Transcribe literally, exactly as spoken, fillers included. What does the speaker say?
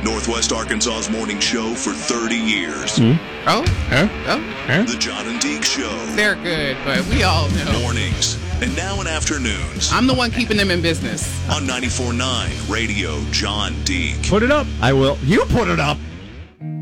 Northwest Arkansas's morning show for thirty years. Mm. Oh? Huh? Oh? Huh? The John and Deke Show. They're good, but we all know. Mornings and now in afternoons. I'm the one keeping them in business. On ninety-four point nine Radio John Deke. Put it up. I will. You put it up.